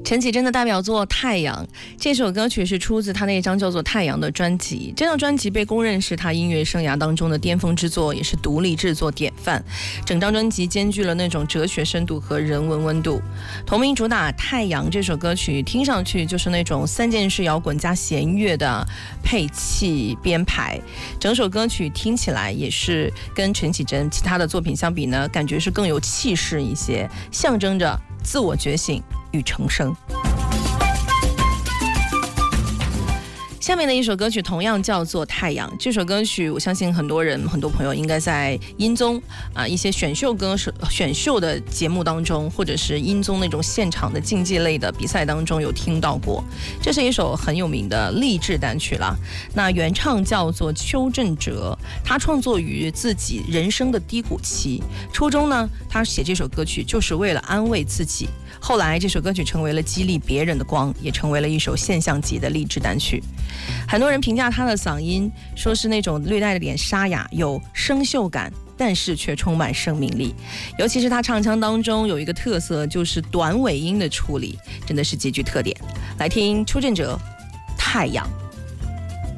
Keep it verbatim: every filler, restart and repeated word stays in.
陈绮贞的代表作《太阳》，这首歌曲是出自她那一张叫做《太阳》的专辑。这张专辑被公认是她音乐生涯当中的巅峰之作，也是独立制作典范。整张专辑兼具了那种哲学深度和人文温度。同名主打《太阳》这首歌曲，听上去就是那种三件式摇滚加弦乐的配器编排。整首歌曲听起来也是跟陈绮贞其他的作品相比呢，感觉是更有气势一些，象征着自我觉醒与重生。下面的一首歌曲同样叫做《太阳》。这首歌曲，我相信很多人、很多朋友应该在音综啊一些选秀歌手、选秀的节目当中，或者是音综那种现场的竞技类的比赛当中有听到过。这是一首很有名的励志单曲啦。那原唱叫做邱振哲，他创作于自己人生的低谷期。初中呢，他写这首歌曲就是为了安慰自己。后来这首歌曲成为了激励别人的光，也成为了一首现象级的励志单曲。很多人评价他的嗓音，说是那种略带了点沙哑，有生锈感，但是却充满生命力。尤其是他唱腔当中有一个特色，就是短尾音的处理，真的是极具特点。来听邱振哲《太阳》。